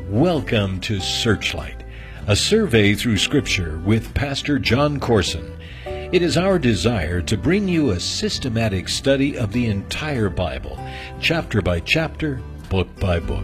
Welcome to Searchlight, a survey through Scripture with Pastor John Corson. It is our desire to bring you a systematic study of the entire Bible, chapter by chapter, book by book.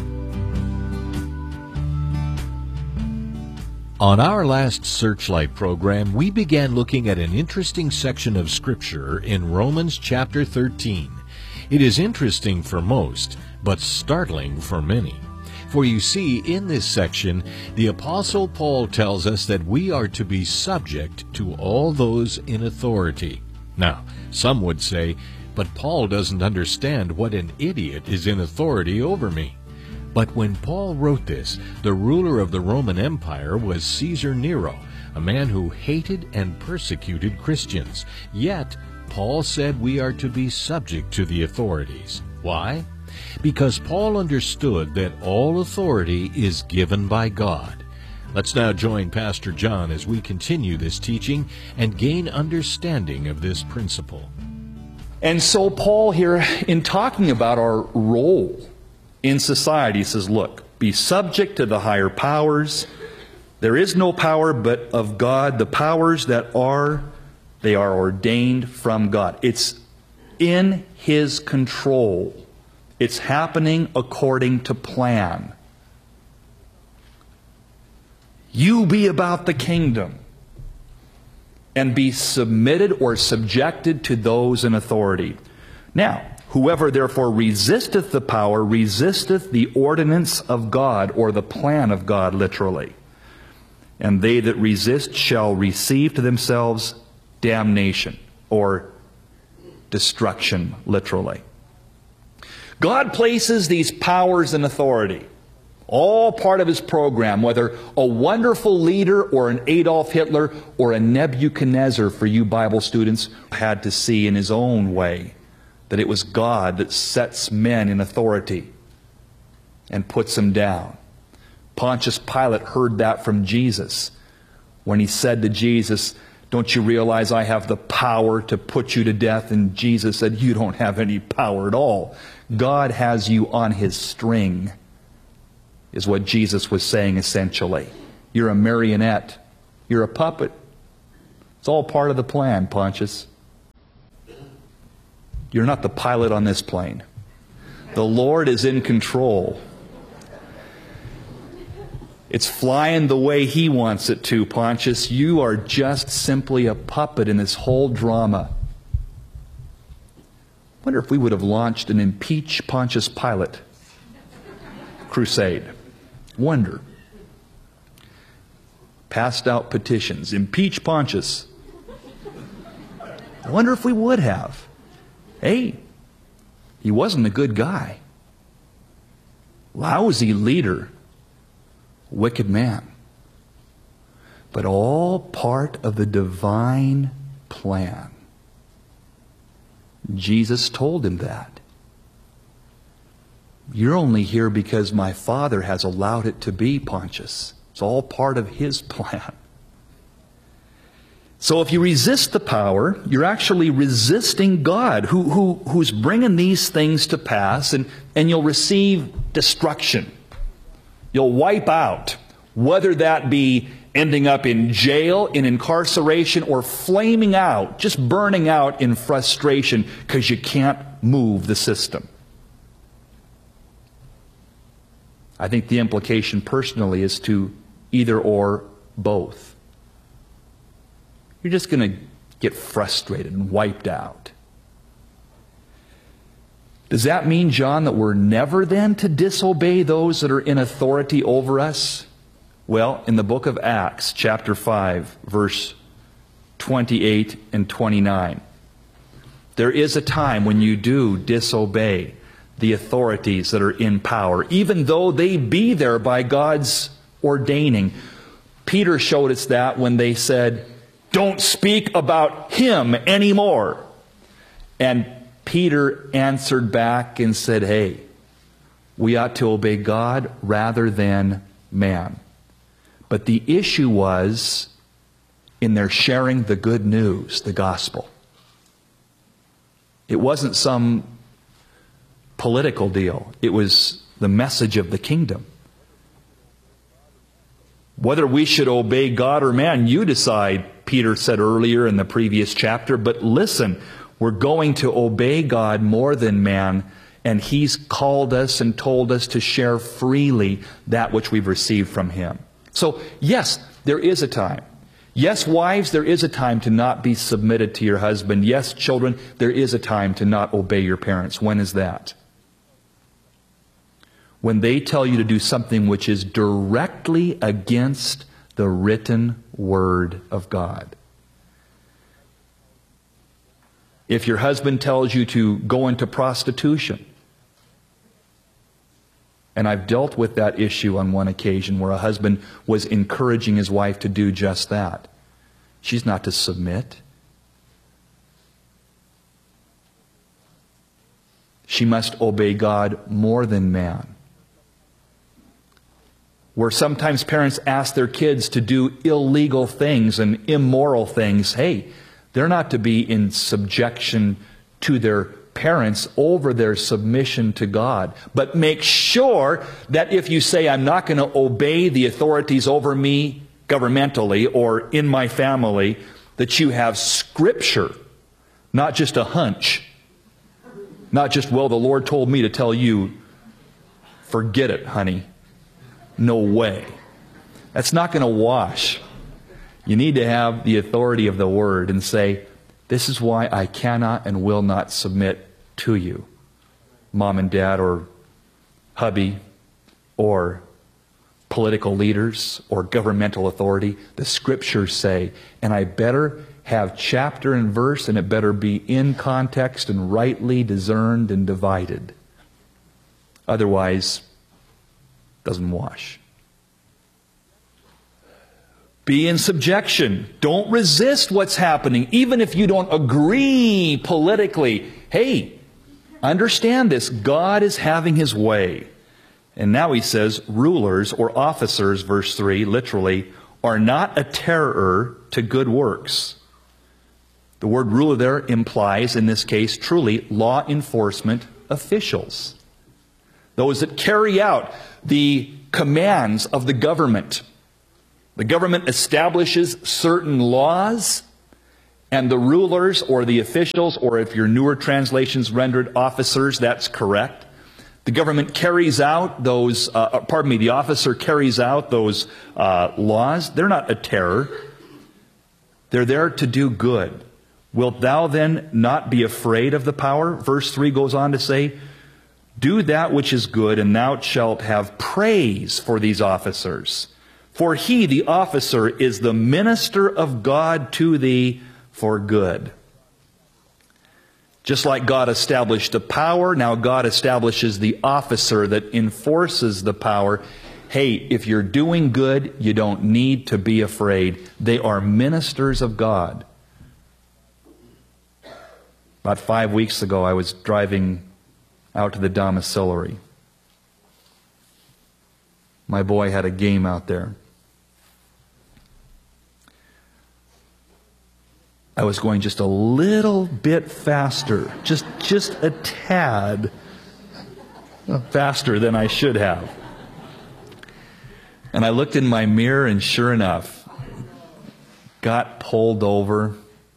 On our last Searchlight program, we began looking at an interesting section of Scripture in Romans chapter 13. It is interesting for most, but startling for many. For you see, in this section, the Apostle Paul tells us that we are to be subject to all those in authority. Now, some would say, but Paul doesn't understand what an idiot is in authority over me. But when Paul wrote this, the ruler of the Roman Empire was Caesar Nero, a man who hated and persecuted Christians. Yet, Paul said we are to be subject to the authorities. Why? Because Paul understood that all authority is given by God. Let's now join Pastor John as we continue this teaching and gain understanding of this principle. And so Paul here, in talking about our role in society, says, look, be subject to the higher powers. There is no power but of God. The powers that are, they are ordained from God. It's in His control. It's happening according to plan. You be about the kingdom and be submitted or subjected to those in authority. Now, whoever therefore resisteth the power, resisteth the ordinance of God, or the plan of God, literally. And they that resist shall receive to themselves damnation, or destruction, literally. God places these powers and authority, all part of His program, whether a wonderful leader or an Adolf Hitler or a Nebuchadnezzar, for you Bible students, had to see in his own way that it was God that sets men in authority and puts them down. Pontius Pilate heard that from Jesus when he said to Jesus, "Don't you realize I have the power to put you to death?" And Jesus said, "You don't have any power at all. God has you on His string," is what Jesus was saying essentially. You're a marionette. You're a puppet. It's all part of the plan, Pontius. You're not the pilot on this plane. The Lord is in control. It's flying the way He wants it to, Pontius. You are just simply a puppet in this whole drama. I wonder if we would have launched an Impeach Pontius Pilate crusade. Wonder. Passed out petitions. Impeach Pontius. I wonder if we would have. Hey, he wasn't a good guy. Lousy leader. Wicked man. But all part of the divine plan. Jesus told him that. You're only here because my Father has allowed it to be, Pontius. It's all part of His plan. So if you resist the power, you're actually resisting God, who's bringing these things to pass, and you'll receive destruction. You'll wipe out, whether that be ending up in jail, in incarceration, or flaming out, just burning out in frustration because you can't move the system. I think the implication personally is to either or both. You're just going to get frustrated and wiped out. Does that mean, John, that we're never then to disobey those that are in authority over us? Well, in the book of Acts, chapter 5, verse 28 and 29, there is a time when you do disobey the authorities that are in power, even though they be there by God's ordaining. Peter showed us that when they said, "Don't speak about him anymore." And Peter answered back and said, "Hey, we ought to obey God rather than man." But the issue was in their sharing the good news, the gospel. It wasn't some political deal. It was the message of the kingdom. Whether we should obey God or man, you decide, Peter said earlier in the previous chapter. But listen, we're going to obey God more than man, and He's called us and told us to share freely that which we've received from Him. So, yes, there is a time. Yes, wives, there is a time to not be submitted to your husband. Yes, children, there is a time to not obey your parents. When is that? When they tell you to do something which is directly against the written Word of God. If your husband tells you to go into prostitution, and I've dealt with that issue on one occasion where a husband was encouraging his wife to do just that. She's not to submit. She must obey God more than man. Where sometimes parents ask their kids to do illegal things and immoral things, hey, they're not to be in subjection to their parents over their submission to God. But make sure that if you say, I'm not going to obey the authorities over me governmentally or in my family, that you have Scripture, not just a hunch. Not just, well, the Lord told me to tell you, forget it, honey. No way. That's not going to wash. You need to have the authority of the Word and say, this is why I cannot and will not submit to you, mom and dad or hubby or political leaders or governmental authority. The Scriptures say, and I better have chapter and verse, and it better be in context and rightly discerned and divided. Otherwise, it doesn't wash. Be in subjection. Don't resist what's happening, even if you don't agree politically. Hey, understand this. God is having His way. And now he says, rulers or officers, verse 3, literally, are not a terror to good works. The word ruler there implies, in this case, truly law enforcement officials. Those that carry out the commands of the government. The government establishes certain laws, and the rulers or the officials, or if your newer translations rendered officers, that's correct. The government carries out those, the officer carries out those laws. They're not a terror. They're there to do good. Wilt thou then not be afraid of the power? Verse 3 goes on to say, do that which is good, and thou shalt have praise for these officers. For he, the officer, is the minister of God to thee for good. Just like God established the power, now God establishes the officer that enforces the power. Hey, if you're doing good, you don't need to be afraid. They are ministers of God. About 5 weeks ago, I was driving out to the domiciliary. My boy had a game out there. I was going just a little bit faster, just a tad faster than I should have. And I looked in my mirror, and sure enough, got pulled over.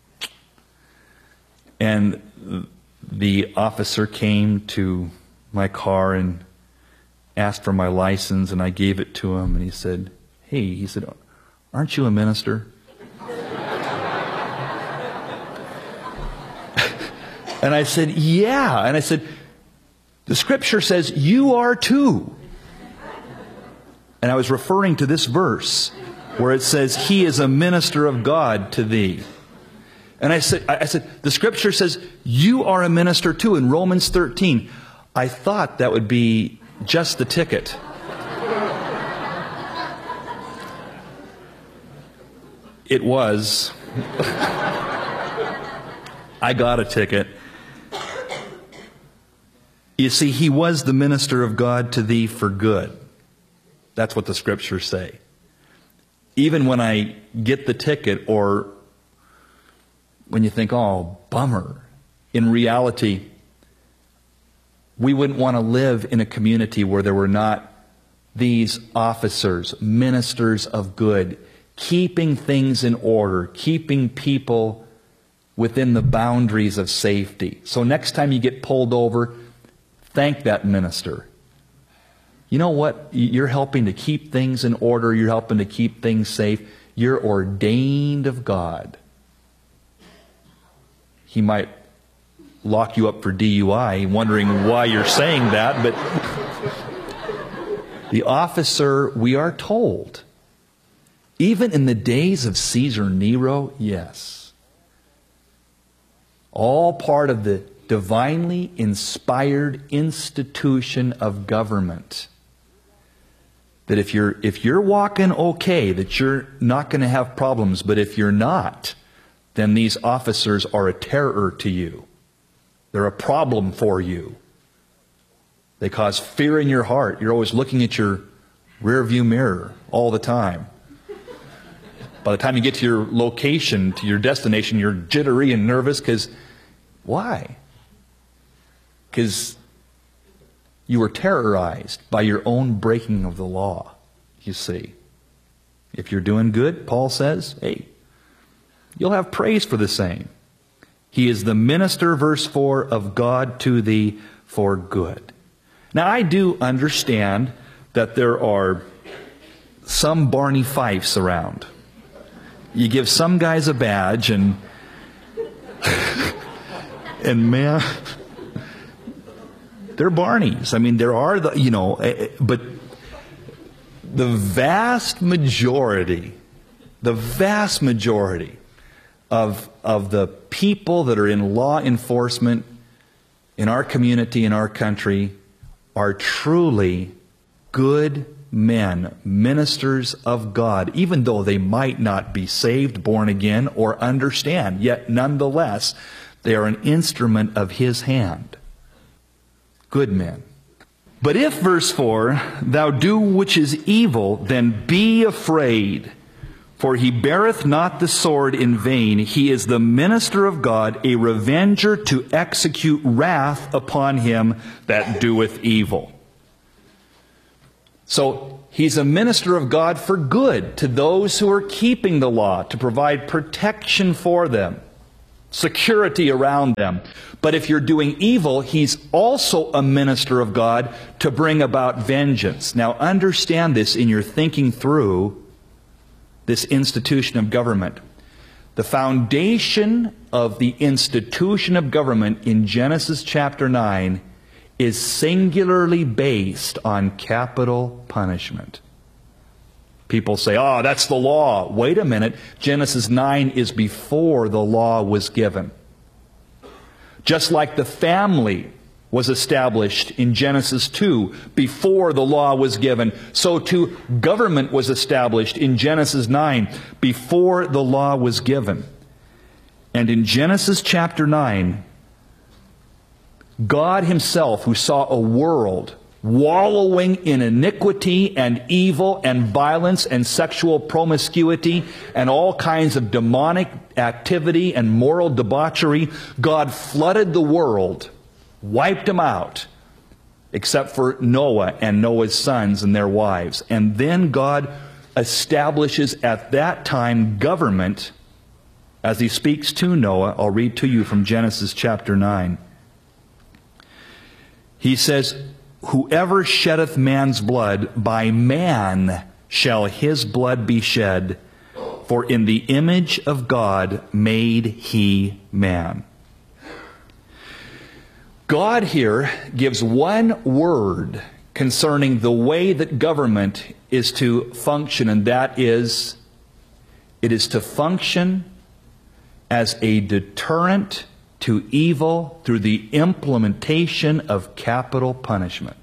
And the officer came to my car and asked for my license, and I gave it to him. And he said, hey, aren't you a minister? And I said, yeah. And I said, the Scripture says you are too. And I was referring to this verse where it says, he is a minister of God to thee. And I said, the Scripture says you are a minister too in Romans 13. I thought that would be just the ticket. It was. I got a ticket. You see, he was the minister of God to thee for good. That's what the Scriptures say. Even when I get the ticket, or when you think, oh, bummer, in reality, we wouldn't want to live in a community where there were not these officers, ministers of good, keeping things in order, keeping people within the boundaries of safety. So next time you get pulled over, thank that minister. You know what? You're helping to keep things in order. You're helping to keep things safe. You're ordained of God. He might lock you up for DUI, wondering why you're saying that, but the officer, we are told, even in the days of Caesar Nero, yes, all part of the divinely inspired institution of government. That if you're walking okay, that you're not going to have problems, but if you're not, then these officers are a terror to you. They're a problem for you. They cause fear in your heart. You're always looking at your rearview mirror all the time. By the time you get to your location, to your destination, you're jittery and nervous because, why? Because you were terrorized by your own breaking of the law, you see. If you're doing good, Paul says, hey, you'll have praise for the same. He is the minister, verse 4, of God to thee for good. Now, I do understand that there are some Barney Fifes around. You give some guys a badge and man, they're Barneys. I mean, there are but the vast majority of the people that are in law enforcement in our community, in our country, are truly good men, ministers of God, even though they might not be saved, born again, or understand. Yet nonetheless, they are an instrument of His hand. Good men. But if, verse 4, thou do which is evil, then be afraid. For he beareth not the sword in vain. He is the minister of God, a revenger to execute wrath upon him that doeth evil. So, he's a minister of God for good to those who are keeping the law, to provide protection for them, security around them. But if you're doing evil, he's also a minister of God to bring about vengeance. Now, understand this in your thinking through this institution of government. The foundation of the institution of government in Genesis chapter 9 is singularly based on capital punishment. People say, oh, that's the law. Wait a minute. Genesis 9 is before the law was given. Just like the family was established in Genesis 2 before the law was given, so too government was established in Genesis 9 before the law was given. And in Genesis chapter 9, God Himself, who saw a world wallowing in iniquity and evil and violence and sexual promiscuity and all kinds of demonic activity and moral debauchery, God flooded the world, wiped them out, except for Noah and Noah's sons and their wives. And then God establishes at that time government as He speaks to Noah. I'll read to you from Genesis chapter 9. He says, whoever sheddeth man's blood, by man shall his blood be shed, for in the image of God made he man. God here gives one word concerning the way that government is to function, and that is, it is to function as a deterrent to evil through the implementation of capital punishment.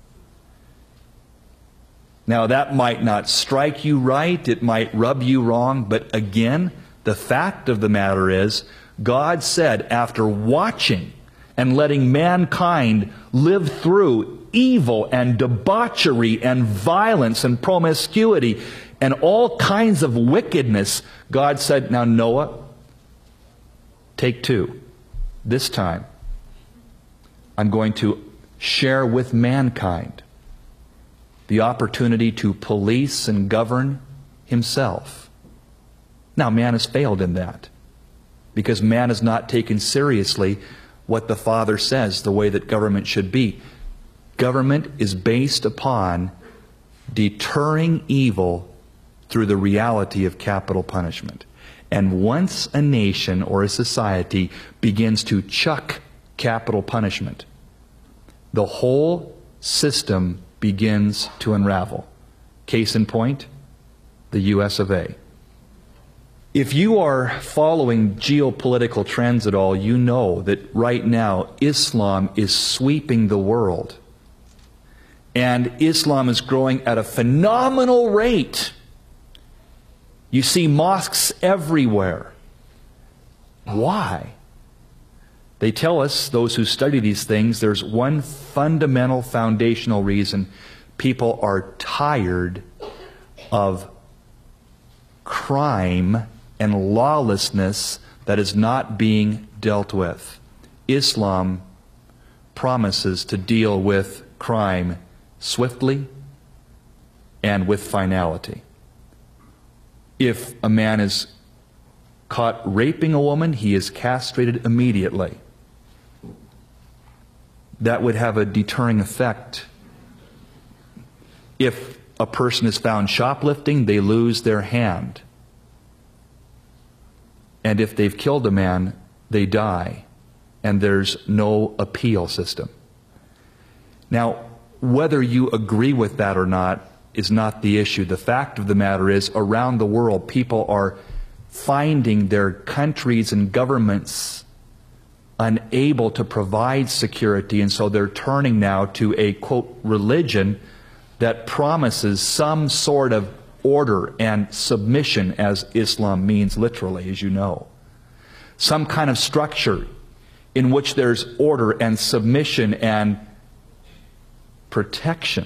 Now, that might not strike you right, it might rub you wrong, but again, the fact of the matter is, God said, after watching and letting mankind live through evil and debauchery and violence and promiscuity and all kinds of wickedness, God said, now Noah, take two. This time, I'm going to share with mankind the opportunity to police and govern himself. Now, man has failed in that, because man has not taken seriously what the Father says, the way that government should be. Government is based upon deterring evil through the reality of capital punishment. And once a nation or a society begins to chuck capital punishment, the whole system begins to unravel. Case in point, the US of A. If you are following geopolitical trends at all, you know that right now Islam is sweeping the world. And Islam is growing at a phenomenal rate. You see mosques everywhere. Why? They tell us, those who study these things, there's one fundamental, foundational reason. People are tired of crime and lawlessness that is not being dealt with. Islam promises to deal with crime swiftly and with finality. If a man is caught raping a woman, he is castrated immediately. That would have a deterring effect. If a person is found shoplifting, they lose their hand. And if they've killed a man, they die. And there's no appeal system. Now, whether you agree with that or not is not the issue. The fact of the matter is, around the world, people are finding their countries and governments unable to provide security, and so they're turning now to a, quote, religion that promises some sort of order and submission, as Islam means literally, as you know. Some kind of structure in which there's order and submission and protection.